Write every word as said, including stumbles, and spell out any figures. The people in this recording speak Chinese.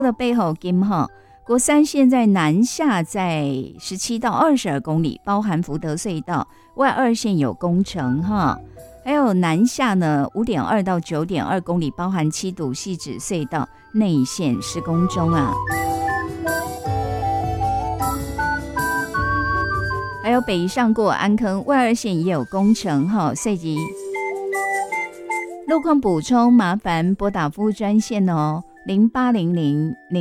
的背后金哈，国三现在南下在十七到二十二公里，包含福德隧道，外二线有工程哈。还有南下呢，五点二到九点二公里，包含七堵汐止隧道内线施工中啊。还有北上过安坑，外二线也有工程哈，所以路况补充麻烦拨打服务专线哦，零八零零零。